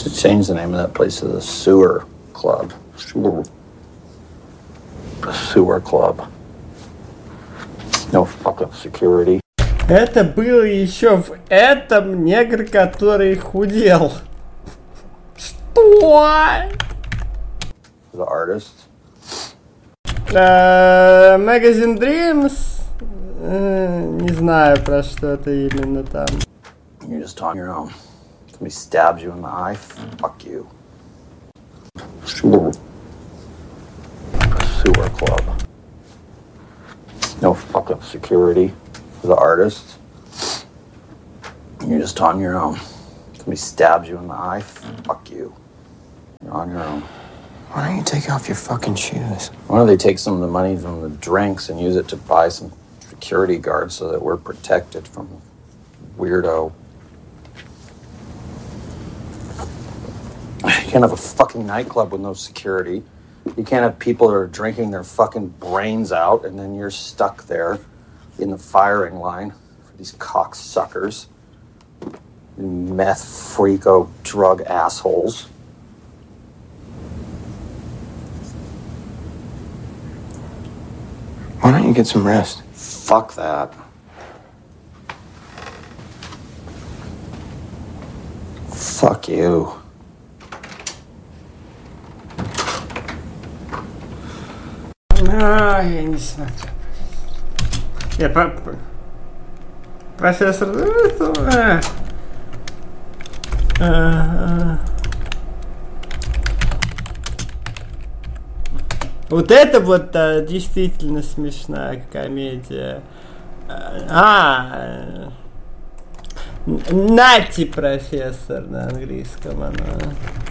should change the name of that place to the Sewer Club. The Sewer Club. No fucking security. Это было еще в этом негр, который худел. Что? The artist. Magazine Dreams. Не знаю, про что это именно там. You're just on your own. Somebody stabs you in the eye. Fuck you. Sewer Club. No fucking security. The artist. You're just on your own. Somebody stabs you in the eye. Fuck you. You're on your own. Why don't you take off your fucking shoes? Why don't they take some of the money from the drinks and use it to buy some security guards so that we're protected from weirdo. You can't have a fucking nightclub with no security. You can't have people that are drinking their fucking brains out and then you're stuck there in the firing line for these cocksuckers. Meth freako drug assholes. Why don't you get some rest? Fuck that. Fuck you. Я не смотрю. Профессор... Вот это вот действительно смешная комедия. Нати профессор на английском она.